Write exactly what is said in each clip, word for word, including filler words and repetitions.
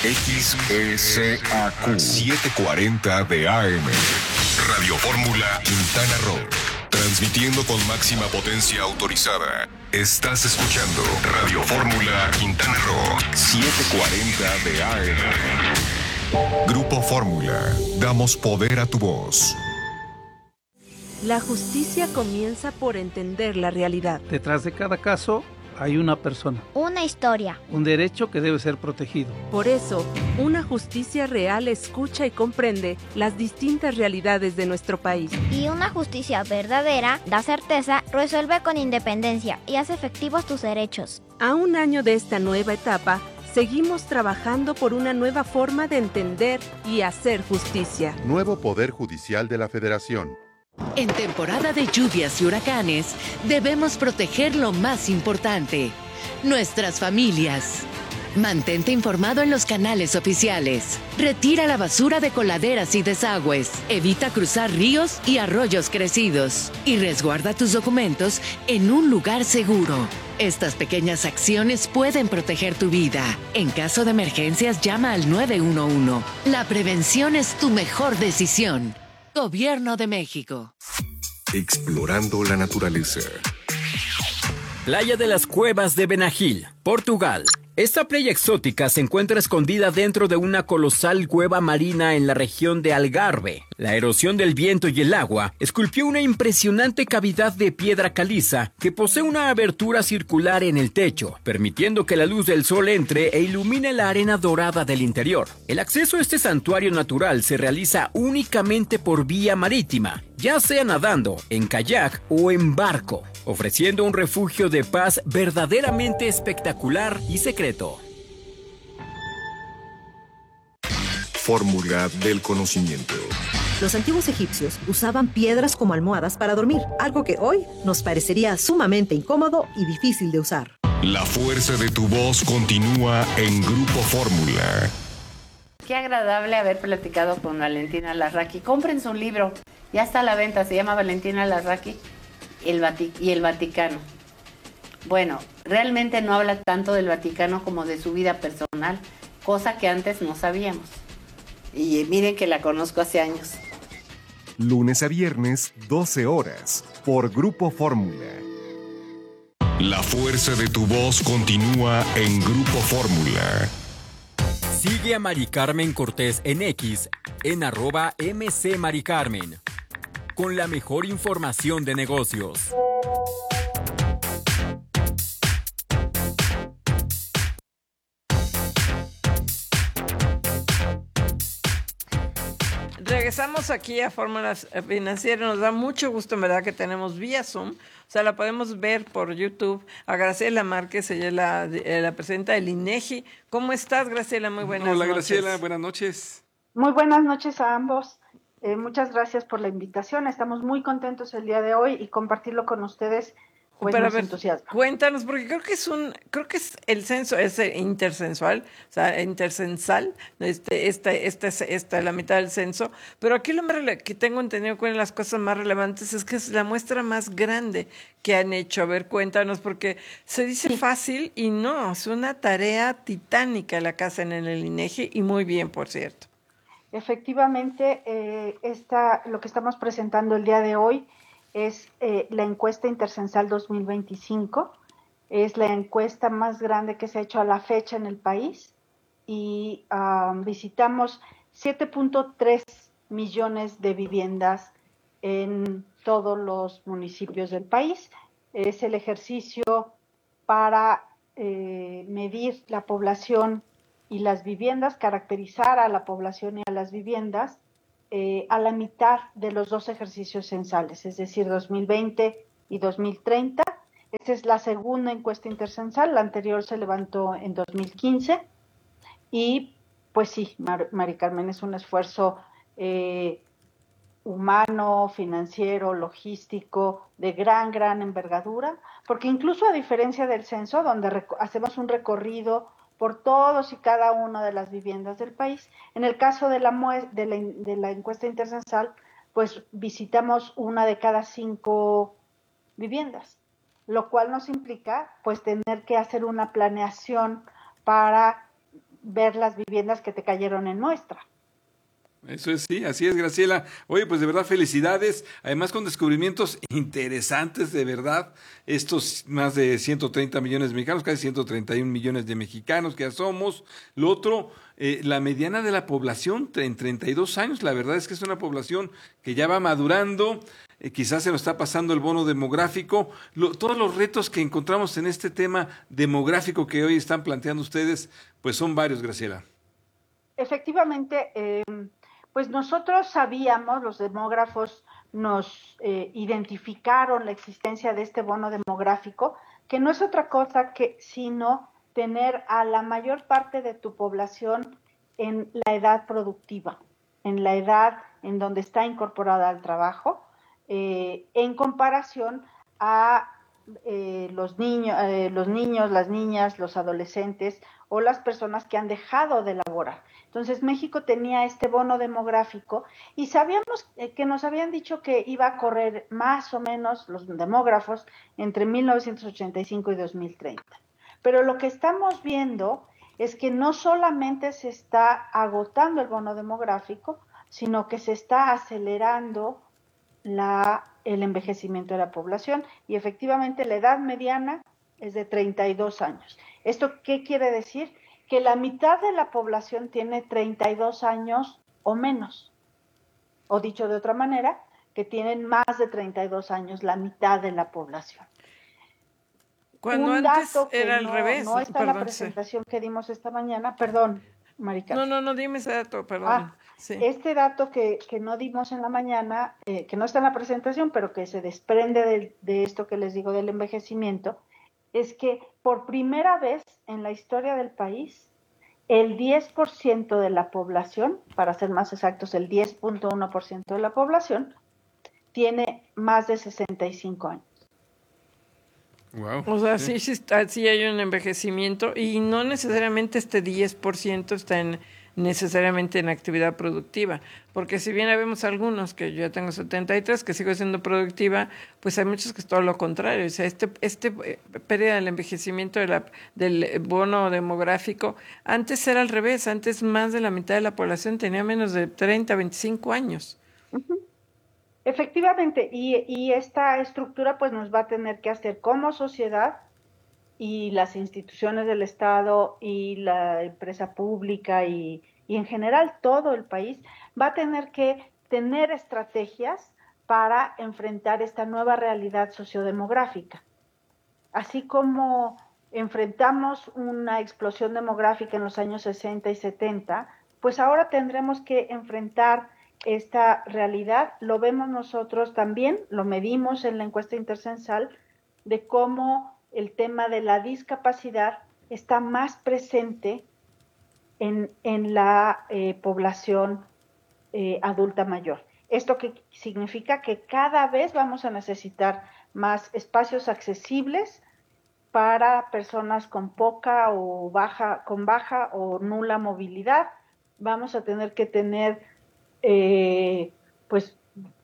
X S A Q setecientos cuarenta de A M. Radio Fórmula Quintana Roo. Transmitiendo con máxima potencia autorizada. Estás escuchando Radio Fórmula Quintana Roo setecientos cuarenta de A M. Grupo Fórmula. Damos poder a tu voz. La justicia comienza por entender la realidad. Detrás de cada caso hay una persona. Una historia. Un derecho que debe ser protegido. Por eso, una justicia real escucha y comprende las distintas realidades de nuestro país. Y una justicia verdadera da certeza, resuelve con independencia y hace efectivos tus derechos. A un año de esta nueva etapa, seguimos trabajando por una nueva forma de entender y hacer justicia. Nuevo Poder Judicial de la Federación. En temporada de lluvias y huracanes, debemos proteger lo más importante, nuestras familias. Mantente informado en los canales oficiales. Retira la basura de coladeras y desagües. Evita cruzar ríos y arroyos crecidos. Y resguarda tus documentos en un lugar seguro. Estas pequeñas acciones pueden proteger tu vida. En caso de emergencias, llama al nueve uno uno. La prevención es tu mejor decisión. Gobierno de México. Explorando la naturaleza. Playa de las Cuevas de Benagil, Portugal. Esta playa exótica se encuentra escondida dentro de una colosal cueva marina en la región de Algarve. La erosión del viento y el agua esculpió una impresionante cavidad de piedra caliza que posee una abertura circular en el techo, permitiendo que la luz del sol entre e ilumine la arena dorada del interior. El acceso a este santuario natural se realiza únicamente por vía marítima, ya sea nadando, en kayak o en barco, ofreciendo un refugio de paz verdaderamente espectacular y secreto. Fórmula del conocimiento. Los antiguos egipcios usaban piedras como almohadas para dormir, algo que hoy nos parecería sumamente incómodo y difícil de usar. La fuerza de tu voz continúa en Grupo Fórmula. Qué agradable haber platicado con Valentina Larraqui. Compren su libro, ya está a la venta, se llama Valentina Larraqui el Vatic- y el Vaticano. Bueno, realmente no habla tanto del Vaticano como de su vida personal, cosa que antes no sabíamos. Y miren que la conozco hace años. Lunes a viernes, doce horas, por Grupo Fórmula. La fuerza de tu voz continúa en Grupo Fórmula. Sigue a Mari Carmen Cortés en X, en arroba mcmaricarmen, con la mejor información de negocios. Regresamos aquí a Fórmulas Financieras. Nos da mucho gusto, en verdad, que tenemos vía Zoom. O sea, la podemos ver por YouTube. A Graciela Márquez, ella es la, eh, la presidenta del INEGI. ¿Cómo estás, Graciela? Muy buenas Hola, noches. Hola, Graciela. Buenas noches. Muy buenas noches a ambos. Eh, muchas gracias por la invitación. Estamos muy contentos el día de hoy y compartirlo con ustedes. Pues Para nos ver, entusiasma. Cuéntanos, porque creo que es un, creo que es el censo, es intercensual, o sea, intercensal, este, esta, esta, esta, la mitad del censo, pero aquí lo más rele- que tengo entendido que una de las cosas más relevantes es que es la muestra más grande que han hecho. A ver, cuéntanos, porque se dice sí. fácil y no, es una tarea titánica la que hacen en el INEGI y muy bien, por cierto. Efectivamente, eh, esta, lo que estamos presentando el día de hoy es eh, la encuesta intercensal dos mil veinticinco, es la encuesta más grande que se ha hecho a la fecha en el país y um, visitamos siete punto tres millones de viviendas en todos los municipios del país. Es el ejercicio para eh, medir la población y las viviendas, caracterizar a la población y a las viviendas Eh, a la mitad de los dos ejercicios censales, es decir, dos mil veinte y dos mil treinta. Esta es la segunda encuesta intercensal, la anterior se levantó en dos mil quince y pues sí, Mar- Mari Carmen, es un esfuerzo eh, humano, financiero, logístico, de gran, gran envergadura, porque incluso a diferencia del censo, donde rec- hacemos un recorrido por todos y cada una de las viviendas del país. En el caso de la, mue- de la, de la encuesta intercensal, pues visitamos una de cada cinco viviendas, lo cual nos implica pues tener que hacer una planeación para ver las viviendas que te cayeron en muestra. Eso es, sí, así es, Graciela. Oye, pues de verdad, felicidades. Además, con descubrimientos interesantes, de verdad. Estos más de ciento treinta millones de mexicanos, casi ciento treinta y un millones de mexicanos que ya somos. Lo otro, eh, la mediana de la población en treinta y dos años, la verdad es que es una población que ya va madurando. Eh, quizás se nos está pasando el bono demográfico. Lo, todos los retos que encontramos en este tema demográfico que hoy están planteando ustedes, pues son varios, Graciela. Efectivamente, eh, pues nosotros sabíamos, los demógrafos nos eh, identificaron la existencia de este bono demográfico, que no es otra cosa que sino tener a la mayor parte de tu población en la edad productiva, en la edad en donde está incorporada al trabajo, eh, en comparación a eh, los niños, eh, los niños, las niñas, los adolescentes o las personas que han dejado de laborar. Entonces México tenía este bono demográfico y sabíamos que nos habían dicho que iba a correr más o menos los demógrafos entre mil novecientos ochenta y cinco y dos mil treinta. Pero lo que estamos viendo es que no solamente se está agotando el bono demográfico, sino que se está acelerando la, el envejecimiento de la población y efectivamente la edad mediana es de treinta y dos años. ¿Esto qué quiere decir? Que la mitad de la población tiene treinta y dos años o menos. O dicho de otra manera, que tienen más de treinta y dos años la mitad de la población. Cuando Un antes dato que era al no, revés. no está Perdón, en la presentación sí. que dimos esta mañana, perdón, Marica. No, no, no, dime ese dato, perdón. Ah, sí. Este dato que, que no dimos en la mañana, eh, que no está en la presentación, pero que se desprende de, de esto que les digo del envejecimiento, es que por primera vez en la historia del país, el diez por ciento de la población, para ser más exactos, el diez punto uno por ciento de la población, tiene más de sesenta y cinco años. Wow. O sea, sí, sí, está, sí hay un envejecimiento y no necesariamente este diez por ciento está en, necesariamente en actividad productiva, porque si bien vemos algunos, que yo ya tengo setenta y tres, que sigo siendo productiva, pues hay muchos que es todo lo contrario. O sea, este, este pérdida del envejecimiento de la, del bono demográfico, antes era al revés, antes más de la mitad de la población tenía menos de treinta, veinticinco años. Uh-huh. Efectivamente, y, y esta estructura pues nos va a tener que hacer como sociedad y las instituciones del Estado y la empresa pública y, y en general todo el país va a tener que tener estrategias para enfrentar esta nueva realidad sociodemográfica. Así como enfrentamos una explosión demográfica en los años sesenta y setenta, pues ahora tendremos que enfrentar esta realidad. Lo vemos nosotros también, lo medimos en la encuesta intercensal, de cómo el tema de la discapacidad está más presente en, en la eh, población eh, adulta mayor. Esto que significa que cada vez vamos a necesitar más espacios accesibles para personas con poca o baja, con baja o nula movilidad. Vamos a tener que tener Eh, pues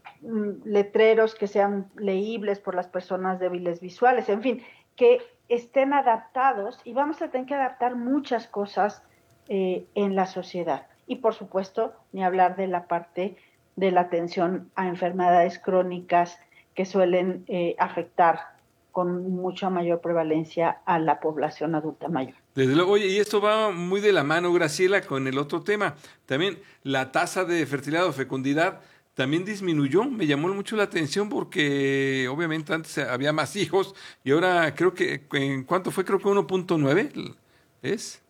letreros que sean leíbles por las personas débiles visuales, en fin, que estén adaptados y vamos a tener que adaptar muchas cosas eh, en la sociedad. Y por supuesto, ni hablar de la parte de la atención a enfermedades crónicas que suelen eh, afectar con mucha mayor prevalencia a la población adulta mayor. Desde luego, oye, y esto va muy de la mano, Graciela, con el otro tema. También la tasa de fertilidad o fecundidad también disminuyó. Me llamó mucho la atención porque obviamente antes había más hijos y ahora creo que, ¿en cuánto fue? Creo que uno punto nueve, ¿es?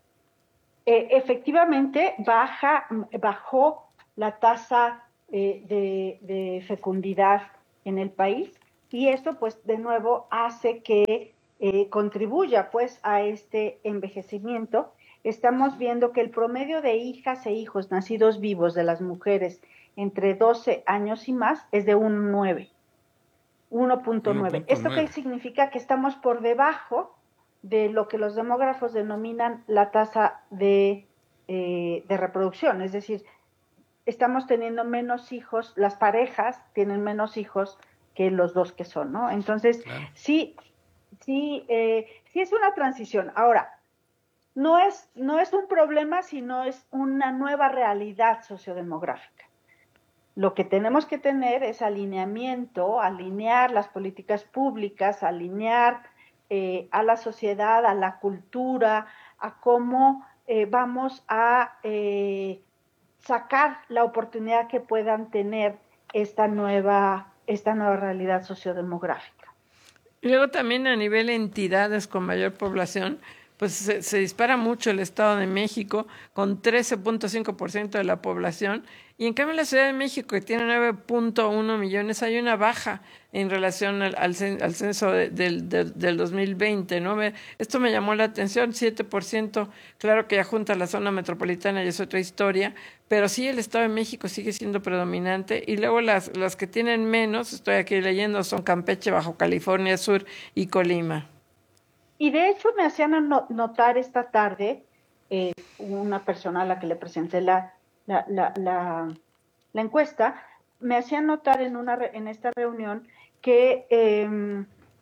Eh, efectivamente, baja, bajó la tasa eh, de, de fecundidad en el país y esto pues de nuevo hace que Eh, contribuya pues a este envejecimiento. Estamos viendo que el promedio de hijas e hijos nacidos vivos de las mujeres entre doce años y más es de un nueve, uno punto nueve. ¿Esto qué significa? Que estamos por debajo de lo que los demógrafos denominan la tasa de, eh, de reproducción, es decir, estamos teniendo menos hijos, las parejas tienen menos hijos que los dos que son, ¿no? Entonces, claro. sí Sí, eh, sí es una transición. Ahora, no es, no es un problema, sino es una nueva realidad sociodemográfica. Lo que tenemos que tener es alineamiento, alinear las políticas públicas, alinear eh, a la sociedad, a la cultura, a cómo eh, vamos a eh, sacar la oportunidad que puedan tener esta nueva, esta nueva realidad sociodemográfica. Y luego también a nivel de entidades con mayor población, pues se, se dispara mucho el Estado de México con trece punto cinco por ciento de la población, y en cambio en la Ciudad de México, que tiene nueve punto uno millones, hay una baja en relación al, al, al censo de, del, del, del dos mil veinte, ¿no? Me, esto me llamó la atención, siete por ciento, claro que ya junta la zona metropolitana y es otra historia, pero sí el Estado de México sigue siendo predominante, y luego las, las que tienen menos, estoy aquí leyendo, son Campeche, Bajo California Sur y Colima. Y de hecho me hacían notar esta tarde eh, una persona a la que le presenté la, la, la, la, la encuesta, me hacían notar en, una, en esta reunión que eh,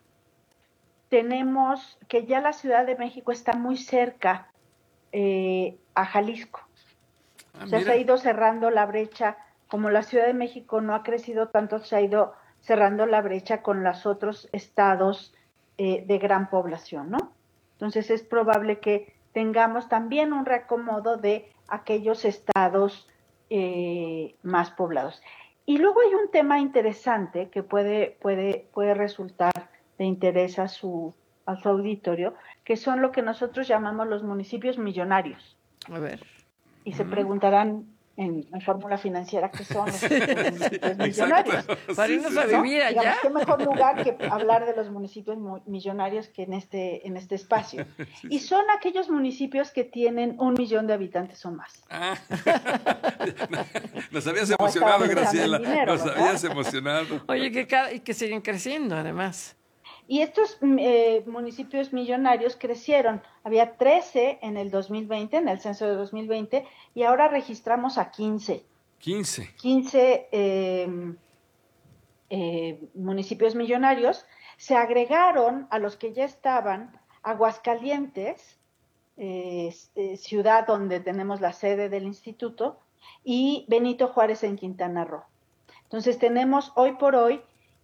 tenemos, que ya la Ciudad de México está muy cerca eh, a Jalisco. Ah, o sea, se ha ido cerrando la brecha, como la Ciudad de México no ha crecido tanto, se ha ido cerrando la brecha con los otros estados Eh, de gran población, ¿no? Entonces es probable que tengamos también un reacomodo de aquellos estados eh, más poblados. Y luego hay un tema interesante que puede, puede, puede resultar de interés a su, a su auditorio, que son lo que nosotros llamamos los municipios millonarios. A ver. Y uh-huh. se preguntarán en, en fórmula financiera que son los, los millonarios. Para irnos a vivir ¿no? allá. Digamos, qué mejor lugar que hablar de los municipios millonarios que en este, en este espacio. Sí, y son aquellos municipios que tienen un millón de habitantes o más. Ah. Nos habías no emocionado, Graciela. Dinero, Nos ¿verdad? habías emocionado. Oye, que cada, y que siguen creciendo, además. Y estos eh, municipios millonarios crecieron. Había trece en el dos mil veinte, en el censo de dos mil veinte, y ahora registramos a quince. quince. quince eh, eh, municipios millonarios. Se agregaron a los que ya estaban Aguascalientes, eh, eh, ciudad donde tenemos la sede del instituto, y Benito Juárez en Quintana Roo. Entonces tenemos hoy por hoy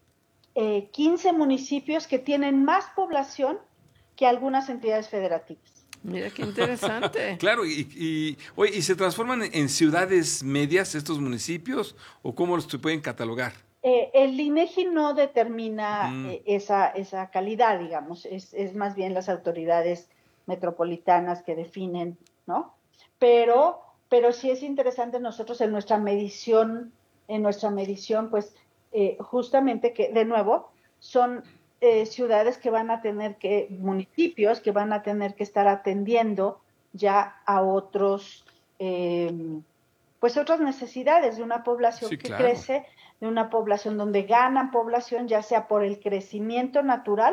Eh, quince municipios que tienen más población que algunas entidades federativas. Mira qué interesante. Claro, y, y, oye, ¿y se transforman en ciudades medias estos municipios o cómo los pueden catalogar? Eh, el INEGI no determina mm. eh, esa, esa calidad, digamos, es, es más bien las autoridades metropolitanas que definen, ¿no? Pero, pero sí es interesante nosotros en nuestra medición, en nuestra medición, pues, Eh, justamente que, de nuevo, son eh, ciudades que van a tener que, municipios que van a tener que estar atendiendo ya a otros, eh, pues otras necesidades de una población sí, que claro. crece, de una población donde ganan población, ya sea por el crecimiento natural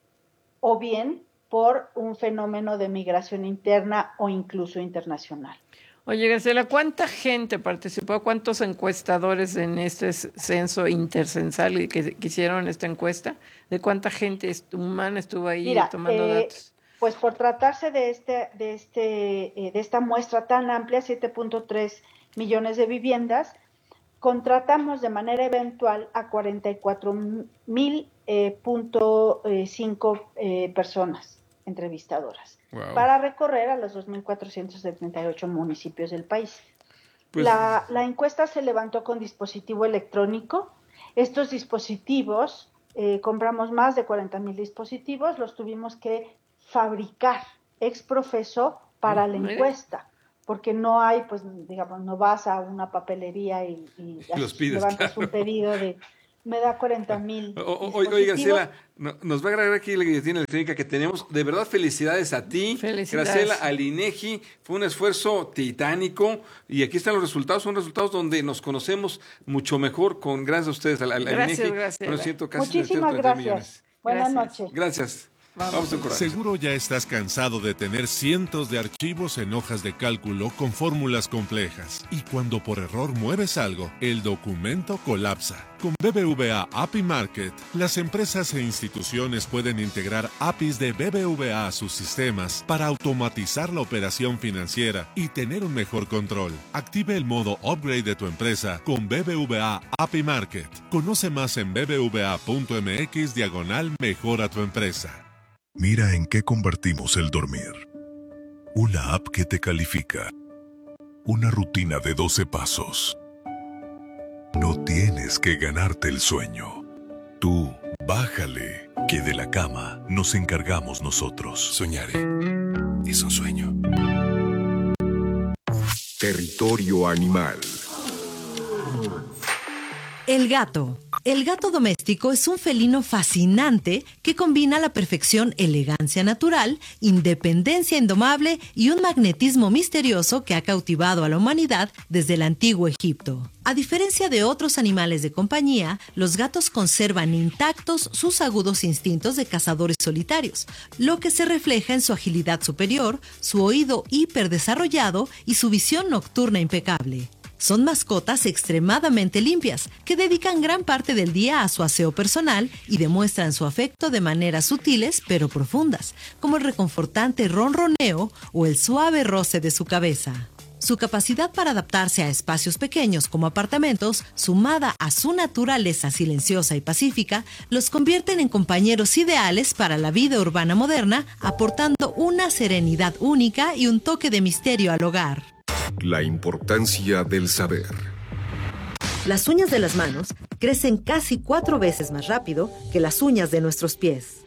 o bien por un fenómeno de migración interna o incluso internacional. Oye, Graciela, ¿cuánta gente participó? ¿Cuántos encuestadores en este censo intercensal que, que hicieron esta encuesta? ¿De cuánta gente humana estuvo ahí Mira, tomando eh, datos? Pues por tratarse de este, de este, eh, de esta muestra tan amplia, siete punto tres millones de viviendas, contratamos de manera eventual a cuarenta y cuatro mil punto cinco eh, personas entrevistadoras. Wow. Para recorrer a los dos mil cuatrocientos setenta y ocho municipios del país. Pues, la, la encuesta se levantó con dispositivo electrónico. Estos dispositivos, eh, compramos más de cuarenta mil dispositivos, los tuvimos que fabricar ex profeso para la encuesta, porque no hay, pues, digamos, no vas a una papelería y, y los pides, levantas claro. un pedido de... Me da cuarenta mil. Oye, Graciela, no, nos va a agregar aquí la guillotina electrónica que tenemos. De verdad, felicidades a ti, felicidades. Graciela, al INEGI. Fue un esfuerzo titánico y aquí están los resultados. Son resultados donde nos conocemos mucho mejor con gracias a ustedes, al, al gracias, INEGI. Gracias, Muchísimas gracias. Buenas gracias. noches. Gracias. Vamos a un corte. Seguro ya estás cansado de tener cientos de archivos en hojas de cálculo con fórmulas complejas. Y cuando por error mueves algo, el documento colapsa. Con B B V A A P I Market, las empresas e instituciones pueden integrar A P Is de B B V A a sus sistemas para automatizar la operación financiera y tener un mejor control. Active el modo Upgrade de tu empresa con B B V A A P I Market. Conoce más en bbva.mx diagonal mejora tu empresa. Mira en qué convertimos el dormir. Una app que te califica. Una rutina de doce pasos. No tienes que ganarte el sueño. Tú, bájale, que de la cama nos encargamos nosotros. Soñaré. Es un sueño. Territorio animal. El gato. El gato doméstico es un felino fascinante que combina a la perfección elegancia natural, independencia indomable y un magnetismo misterioso que ha cautivado a la humanidad desde el antiguo Egipto. A diferencia de otros animales de compañía, los gatos conservan intactos sus agudos instintos de cazadores solitarios, lo que se refleja en su agilidad superior, su oído hiperdesarrollado y su visión nocturna impecable. Son mascotas extremadamente limpias, que dedican gran parte del día a su aseo personal y demuestran su afecto de maneras sutiles pero profundas, como el reconfortante ronroneo o el suave roce de su cabeza. Su capacidad para adaptarse a espacios pequeños como apartamentos, sumada a su naturaleza silenciosa y pacífica, los convierten en compañeros ideales para la vida urbana moderna, aportando una serenidad única y un toque de misterio al hogar. La importancia del saber. Las uñas de las manos crecen casi cuatro veces más rápido que las uñas de nuestros pies.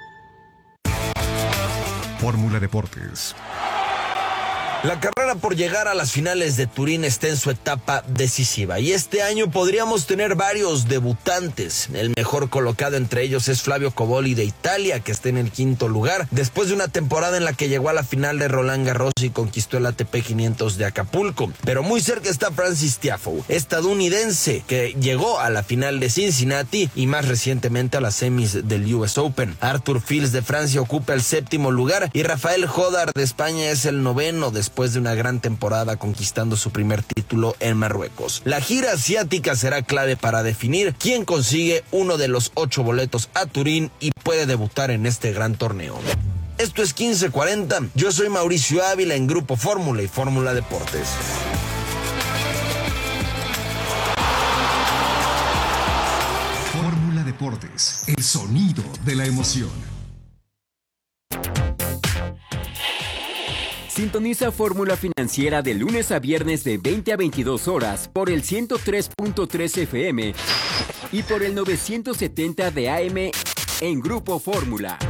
Fórmula Deportes. La carrera por llegar a las finales de Turín está en su etapa decisiva y este año podríamos tener varios debutantes. El mejor colocado entre ellos es Flavio Cobolli de Italia, que está en el quinto lugar, después de una temporada en la que llegó a la final de Roland Garros y conquistó el A T P quinientos de Acapulco. Pero muy cerca está Francis Tiafoe, estadounidense, que llegó a la final de Cincinnati y más recientemente a las semis del U S Open. Arthur Fils de Francia ocupa el séptimo lugar y Rafael Jodar de España es el noveno, después después de una gran temporada conquistando su primer título en Marruecos. La gira asiática será clave para definir quién consigue uno de los ocho boletos a Turín y puede debutar en este gran torneo. Esto es quince cuarenta, yo soy Mauricio Ávila en Grupo Fórmula y Fórmula Deportes. Fórmula Deportes, el sonido de la emoción. Sintoniza Fórmula Financiera de lunes a viernes de veinte a veintidós horas por el ciento tres punto tres F M y por el novecientos setenta de A M en Grupo Fórmula.